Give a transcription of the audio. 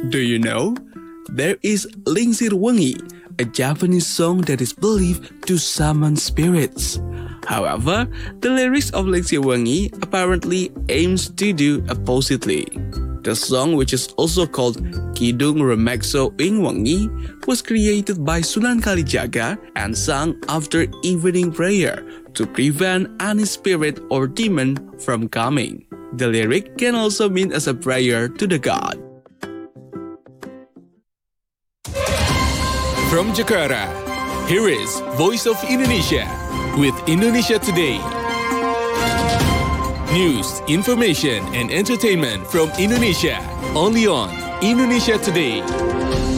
Do you know? There is Lingsir Wengi, a Japanese song that is believed to summon spirits. However, the lyrics of Lingsir Wengi apparently aims to do oppositely. The song, which is also called Kidung Remekso Ing Wengi, was created by Sunan Kalijaga and sung after evening prayer to prevent any spirit or demon from coming. The lyric can also mean as a prayer to the god. From Jakarta, here is Voice of Indonesia with Indonesia Today. News, information, and entertainment from Indonesia, only on Indonesia Today.